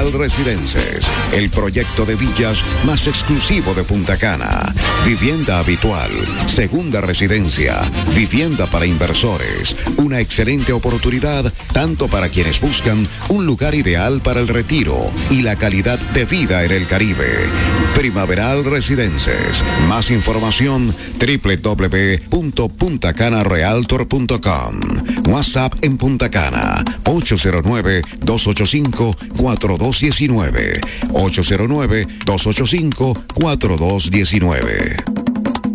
Primaveral Residences, el proyecto de villas más exclusivo de Punta Cana. Vivienda habitual, segunda residencia, vivienda para inversores. Una excelente oportunidad tanto para quienes buscan un lugar ideal para el retiro y la calidad de vida en el Caribe. Primaveral Residences. Más información www.puntacanarealtor.com. WhatsApp en Punta Cana 809-285-4219. 809-285-4219.